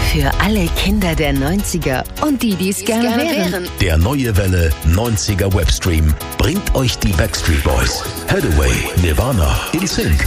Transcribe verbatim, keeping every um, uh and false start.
Für alle Kinder der neunziger und die, die es gerne, gerne wären. wären. Der neue Welle neunziger Webstream bringt euch die Backstreet Boys, Hathaway, Nirvana, In Sync,